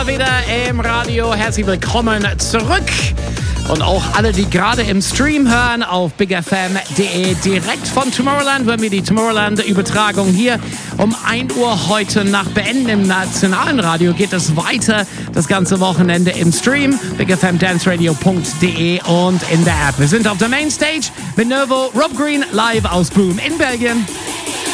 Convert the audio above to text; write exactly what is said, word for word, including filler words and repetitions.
Wieder im Radio, herzlich willkommen zurück. Und auch alle, die gerade im Stream hören auf big f m punkt d e, direkt von Tomorrowland, wenn wir die Tomorrowland-Übertragung hier um ein Uhr heute nach Beenden im nationalen Radio, geht es weiter das ganze Wochenende im Stream, big f m dance radio punkt d e und in der App. Wir sind auf der Mainstage mit Nervo, Rob Green live aus Boom in Belgien.